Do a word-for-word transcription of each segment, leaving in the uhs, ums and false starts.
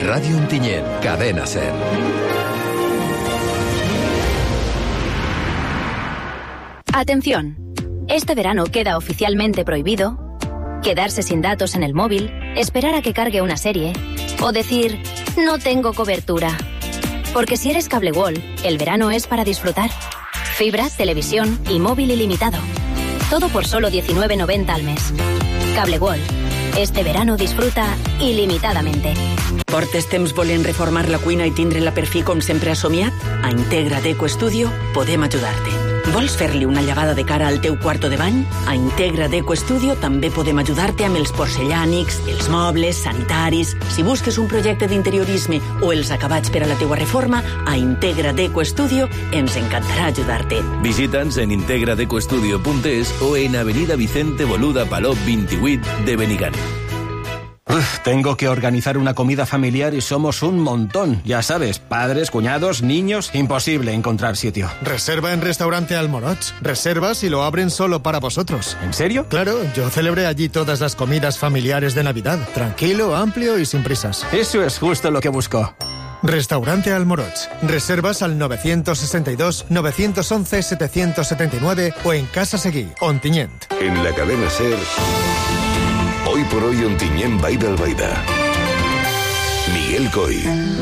Radio Ontinyent, Cadena Ser. Atención. Este verano queda oficialmente prohibido quedarse sin datos en el móvil, esperar a que cargue una serie o decir, no tengo cobertura. Porque si eres Cable World, el verano es para disfrutar. Fibra, televisión y móvil ilimitado. Todo por solo diecinueve noventa al mes. Cable World. Este verano disfruta ilimitadamente. Portes temps volent reformar la cuina i tindre-la per fi com sempre has somiat? A Integra Deco Studio podem ajudar-te. Vols fer-li una llevada de cara al teu quarto de bany? A Integra Deco Studio també podem ajudar-te amb els porcellànics, els mobles, sanitaris... Si busques un projecte d'interiorisme o els acabats per a la teua reforma, a Integra Deco Studio ens encantarà ajudar-te. Visita'ns en integra deco studio punt es o en Avenida Vicente Boluda Palop vint-i-vuit de Benigán. Uf, tengo que organizar una comida familiar y somos un montón. Ya sabes, padres, cuñados, niños... Imposible encontrar sitio. Reserva en Restaurante Almoroch. Reservas y lo abren solo para vosotros. ¿En serio? Claro, yo celebré allí todas las comidas familiares de Navidad. Tranquilo, amplio y sin prisas. Eso es justo lo que busco. Restaurante Almoroch. Reservas al nueve seis dos, nueve uno uno, siete siete nueve o en Casa Seguí, Ontinyent. En la Cadena Ser... Hoy por hoy Ontinyent Vall d'Albaida. Miguel Coy.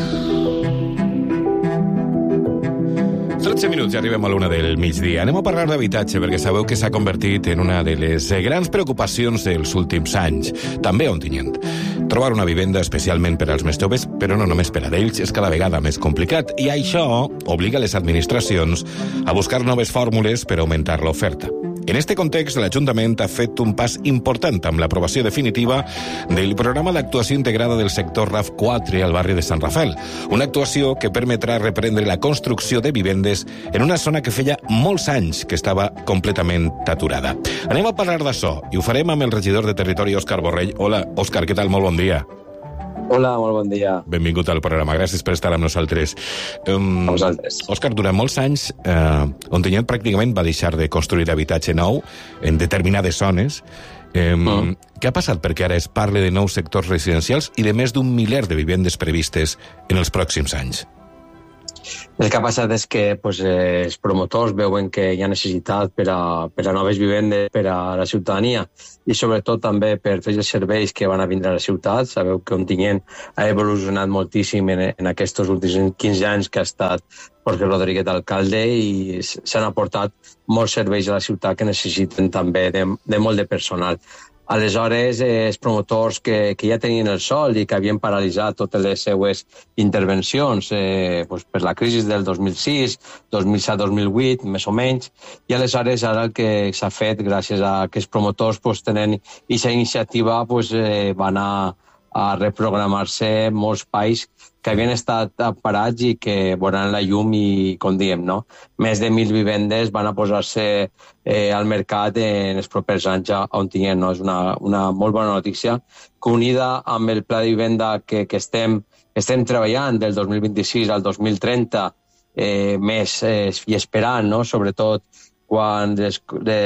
tretze minuts i arribem a l'una del migdia. Anem a parlar d'habitatge perquè sabeu que s'ha convertit en una de les grans preocupacions dels últims anys. També a Ontinyent. Trobar una vivenda especialment per als més joves, però no només per a ells, és cada vegada més complicat. I això obliga les administracions a buscar noves fórmules per augmentar l'oferta. En este context, l'Ajuntament ha fet un pas important amb l'aprovació definitiva del programa d'actuació integrada del sector R A F quatre al barri de Sant Rafael, una actuació que permetrà reprendre la construcció de vivendes en una zona que feia molts anys que estava completament aturada. Anem a parlar d'això i ho farem amb el regidor de Territori, Òscar Borrell. Hola, Òscar, què tal? Molt bon dia. Hola, molt bon dia. Benvingut al programa, gràcies per estar amb nosaltres. Um, a vosaltres. Òscar, durant molts anys, eh, Ontinyent pràcticament va deixar de construir habitatge nou en determinades zones. Eh, mm. Què ha passat perquè ara es parle de nous sectors residencials i de més d'un miler de vivendes previstes en els pròxims anys? El que ha passat és que pues, eh, els promotors veuen que hi ha necessitat per a, per a noves vivendes per a la ciutadania i sobretot també per fer els serveis que van a vindre a la ciutat. Sabeu que Ontinyent ha evolucionat moltíssim en, en aquests últims quinze anys que ha estat Jorge Rodríguez d'alcalde i s'han aportat molts serveis a la ciutat que necessiten també de, de molt de personal. Aleshores, eh, els promotors que, que ja tenien el sol i que havien paralitzat totes les seues intervencions eh, pues per la crisi del dos mil sis, dos mil set, dos mil vuit, més o menys, i aleshores ara el que s'ha fet gràcies a que els promotors pues, tenen aquesta iniciativa pues, eh, van a, a reprogramar-se molts espais que havien estat parats i que veuran la llum i, com diem, no? Més de mil vivendes van a posar-se eh, al mercat en els propers anys a Ontinyent, no? És una, una molt bona notícia que unida amb el pla de vivenda que, que estem, estem treballant del dos mil vint-i-sis al dos mil trenta eh, més eh, i esperant, no? Sobretot quan les,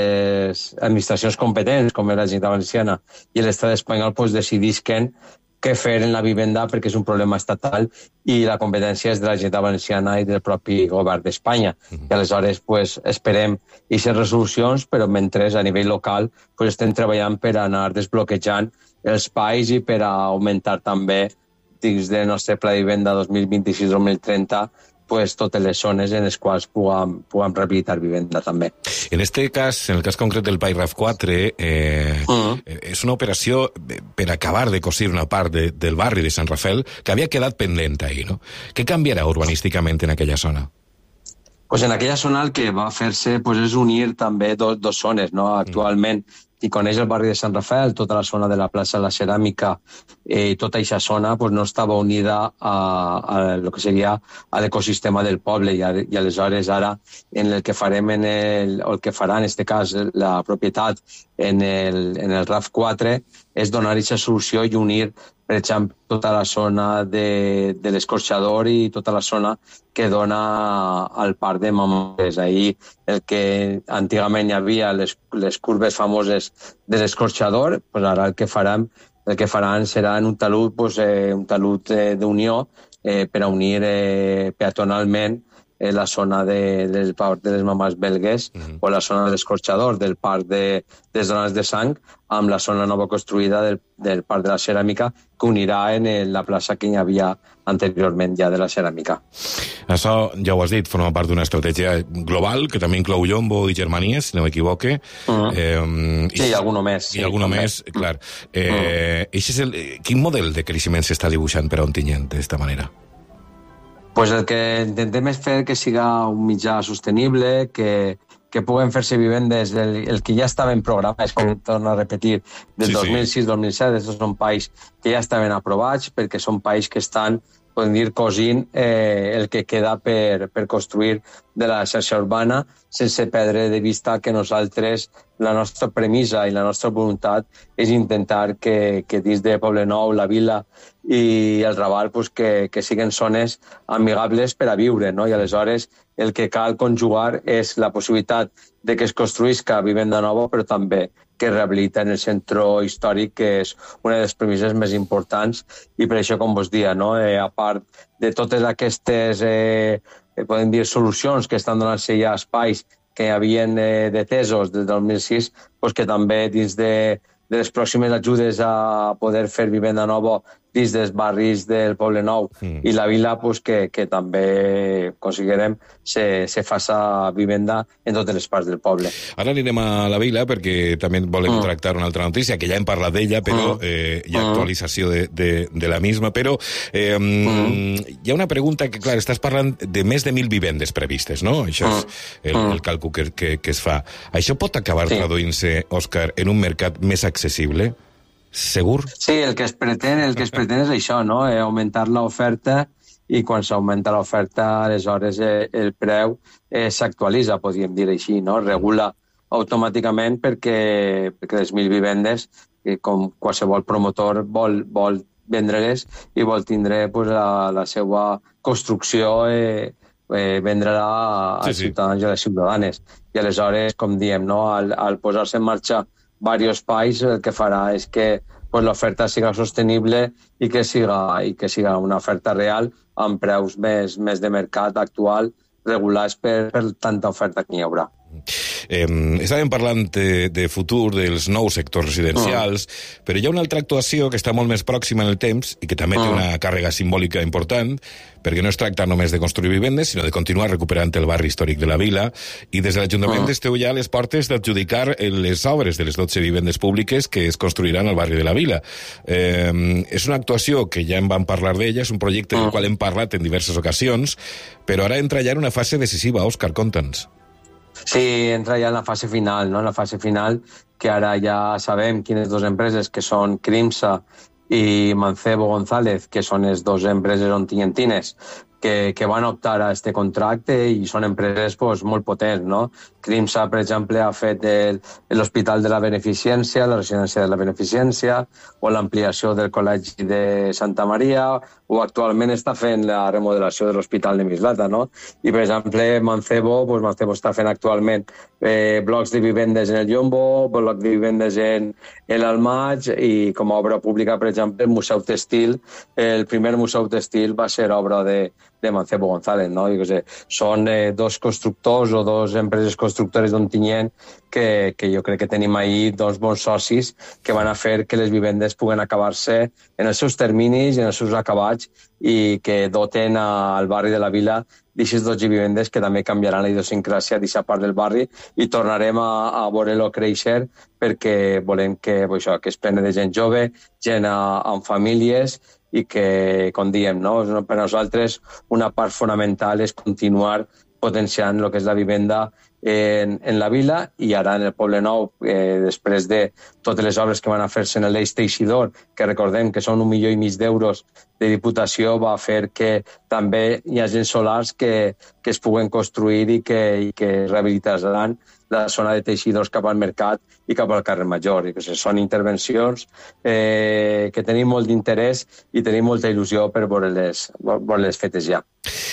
les administracions competents, com la Generalitat Valenciana i l'Estat espanyol, pues, decidisquen què fer en la vivenda perquè és un problema estatal i la competència és de la Generalitat Valenciana i del propi govern d'Espanya. Mm-hmm. I aleshores pues, esperem aquestes resolucions, però mentre a nivell local pues, estem treballant per anar desbloquejant els espais i per augmentar també dins del nostre pla de vivenda dos mil vint-i-sis dos mil trenta pues, totes les zones en les quals puguem, puguem rehabilitar vivenda també. En este cas, en el cas concret del P A I R A F quatre, eh, uh-huh. és una operació per acabar de cosir una part de, del barri de Sant Rafael que havia quedat pendent ahí, no? Què canviarà urbanísticament en aquella zona? Pues en aquella zona el que va fer-se pues, és unir també dos, dos zones, no? Actualment, mm. qui coneix el barri de Sant Rafael, tota la zona de la plaça de la Ceràmica i eh, tota aquesta zona pues, no estava unida a, a lo que seria a l'ecosistema del poble i, a, i aleshores ara en el que farem en el, o el que farà en este cas la propietat en el, en el R A F quatre és donar aquesta solució i unir per exemple, tota la zona de, de l'escorxador i tota la zona que dona al parc de Mamorés. Ahir el que antigament hi havia les, les curves famoses de l'escorxador, pues ara el que farem el que faran serà en un talud, pues, eh, un talud eh, d'unió eh, per a unir eh, peatonalment eh, la zona de, del parc de les Mamàs Belgues mm-hmm. o la zona de l'escorxador del parc de, des Dones de Sang amb la zona nova construïda del, del parc de la ceràmica que unirà en el, la plaça que hi havia anteriorment ja de la ceràmica. Això, ja ho has dit, forma part d'una estratègia global que també inclou Llombo i Germanies, si no m'equivoque. Mm-hmm. Eh, sí, i alguno més. I sí, alguno també. més, clar. Eh, mm-hmm. és el, quin model de creixement s'està dibuixant per a Ontinyent d'esta manera? Pues el que intentem és fer que siga un mitjà sostenible, que, que puguen fer-se vivendes, el, el que ja estaven programats, com torno a repetir, del sí, dos mil sis dos mil set, aquests són pais que ja estaven aprovats, perquè són pais que estan, podem dir, cosint eh, el que queda per, per construir de la xarxa urbana, sense perdre de vista que nosaltres, la nostra premissa i la nostra voluntat és intentar que, que dins de Poblenou, la Vila i el Raval pues, que, que siguin zones amigables per a viure, no? I aleshores el que cal conjugar és la possibilitat de que es construïsca vivenda nova, però també que rehabilita en el centre històric, que és una de les premisses més importants, i per això, com vos dia, no? eh, a part de totes aquestes eh, podem dir solucions que estan donant-se ja espais que hi havia eh, detesos des del dos mil sis, pues que també dins de, de les pròximes ajudes a poder fer vivenda nova dins dels barris del Poblenou mm. i la Vila, pues que, que també aconseguirem se, se faça vivenda en totes les parts del poble. Ara anirem a la Vila perquè també volem mm. tractar una altra notícia, que ja hem parlat d'ella, però mm. eh, hi ha actualització de, de, de la misma, però eh, mm. hi ha una pregunta que, clar, estàs parlant de més de mil vivendes previstes, no? Això és el, el càlcul que, que, que es fa. Això pot acabar sí. traduint-se, Òscar, en un mercat més accessible? Segur? Sí, el que es pretén, el que es pretén és això, no? Eh, augmentar l'oferta, i quan s'augmenta l'oferta, aleshores eh, el preu eh, s'actualitza, podríem dir així, no? Regula automàticament perquè, perquè les mil vivendes, eh, com qualsevol promotor, vol, vol vendre-les i vol tindre pues, la, la seva construcció eh, eh, vendre-la als sí, ciutadans sí. i a les ciutadanes. I aleshores, com diem, no? al, al posar-se en marxa varios espais, el que farà és que pues, l'oferta siga sostenible i que siga, i que siga una oferta real amb preus més, més de mercat actual regulats per, per tanta oferta que hi haurà. Eh, estàvem parlant de, de futur dels nous sectors residencials, mm. però hi ha una altra actuació que està molt més pròxima en el temps i que també mm. té una càrrega simbòlica important, perquè no es tracta només de construir vivendes, sinó de continuar recuperant el barri històric de la Vila, i des de l'Ajuntament mm. esteu ja a les portes d'adjudicar les obres de les dotze vivendes públiques que es construiran al barri de la Vila. Eh, és una actuació que ja en vam parlar d'ella, és un projecte mm. del qual hem parlat en diverses ocasions, però ara entra ja en una fase decisiva. Òscar, conta'ns. Sí, entra ja en la fase final, no? En la fase final, que ara ja sabem quines dues empreses, que són Crimsa i Mancebo González, que són les dues empreses ontinyentines, que, que van optar a este contracte i són empreses pues, molt potents, no? Crimsa, per exemple, ha fet l'Hospital de la Beneficència, la Residència de la Beneficència, o l'ampliació del Col·legi de Santa Maria, o actualment està fent la remodelació de l'Hospital de Mislata, no? I, per exemple, Mancebo, pues, Mancebo està fent actualment eh, blocs de vivendes en el Llombo, blocs de vivendes en, en l'Almaig, i com a obra pública, per exemple, el Museu Textil, el primer Museu Textil va ser obra de de Mancebo González, no? I, sé, són eh, dos constructors o dos empreses constructores d'Ontinyent que, que jo crec que tenim ahí dos bons socis que van a fer que les vivendes puguen acabar-se en els seus terminis i en els seus acabats i que doten a, al barri de la Vila d'aquestes dotze vivendes que també canviaran la idiosincràsia d'aquesta part del barri i tornarem a, a veure-lo créixer perquè volem que, pues, això, que es plene de gent jove, gent a, amb famílies i que, com diem, no? Per nosaltres una part fonamental és continuar potenciant el que és la vivenda en, en la Vila i ara en el Poblenou, eh, després de totes les obres que van a fer-se en l'Eix Teixidor, que recordem que són un milió i mig d'euros de Diputació, va fer que també hi hagi solars que, que es puguen construir i que, i que rehabilitaran la zona de Teixidors cap al mercat i cap al carrer Major. I que són intervencions eh, que tenim molt d'interès i tenim molta il·lusió per veure-les veure-les fetes ja.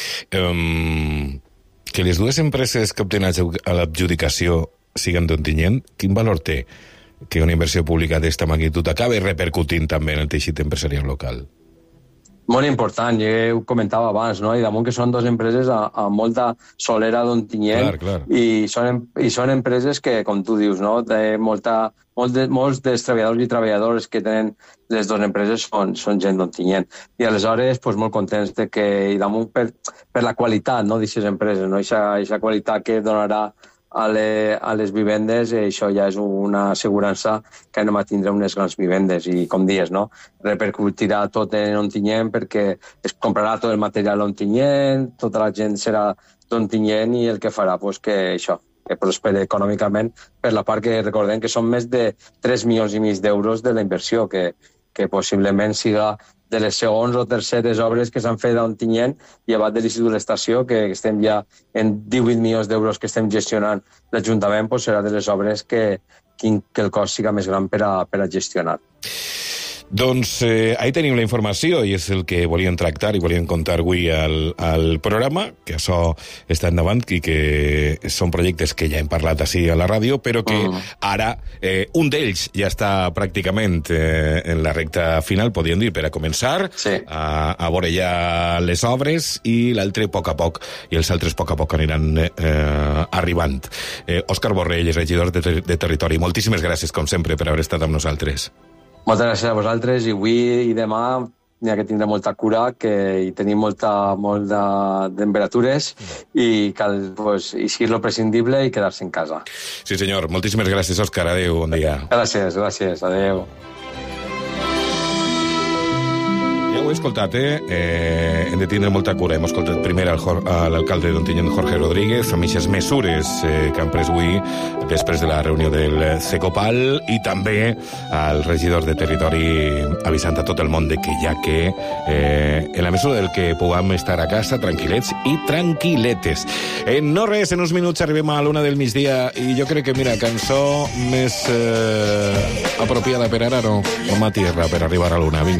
Um, que les dues empreses que obtenen a l'adjudicació siguen d'Ontinyent, quin valor té que una inversió pública d'esta magnitud acabi repercutint també en el teixit empresarial local. Molt important, jo ho comentava abans, no? I damunt que són dues empreses amb molta solera d'Ontinyent, clar, clar. I, són, i són empreses que, com tu dius, no? De molta, molt de, molts dels treballadors i treballadores que tenen les dues empreses són, són gent d'Ontinyent. I aleshores, pues, molt contents de que, i damunt per, per la qualitat, no?, d'aquestes empreses, no? Aquesta qualitat que donarà a, le, a les vivendes, i això ja és una assegurança que anem a tindre unes grans vivendes i, com dius, no? Repercutirà tot en Ontinyent perquè es comprarà tot el material Ontinyent, tota la gent serà d'Ontinyent i el que farà pues, que això, que prospere econòmicament per la part que recordem que són més de tres milions i mig d'euros de la inversió, que, que possiblement siga de les segons o terceres obres que s'han fet a Ontinyent, llevat de l'Institut de l'Estació, que estem ja en divuit milions d'euros que estem gestionant l'Ajuntament, doncs serà de les obres que, que el cost siga més gran per a, per a gestionar. Doncs eh, ahí tenim la informació i és el que volíem tractar i volíem contar avui al, al programa, que això està endavant i que són projectes que ja hem parlat així a la ràdio, però que uh. ara eh, un d'ells ja està pràcticament eh, en la recta final, podríem dir, per a començar sí. a, a veure ja les obres i l'altre a poc a poc, i els altres a poc a poc aniran eh, arribant. Eh, Òscar Borrell, regidor de, de Territori, moltíssimes gràcies, com sempre, per haver estat amb nosaltres. Moltes gràcies a vosaltres, i avui i demà n'hi ha que tindre molta cura, que hi tenim molta, molta temperatures i cal pues, eixir lo prescindible i quedar-se en casa. Sí senyor, moltíssimes gràcies, Òscar, adeu, bon dia. Gràcies, gràcies, adeu. Ja ho he escoltat, eh? eh hem de tindre molta cura. Hem escoltat primer al, a l'alcalde d'Ontinyent, Jorge Rodríguez, amb aquestes mesures eh, que han pres avui després de la reunió del Cecopal, i també al regidor de Territori avisant a tot el món de que ja que eh, en la mesura del que puguem estar a casa tranquil·lets i tranquil·letes. En no res, en uns minuts arribem a l'una del migdia i jo crec que, mira, cançó més eh, apropiada per ara, no? Com a tierra per arribar a l'una. Vinga.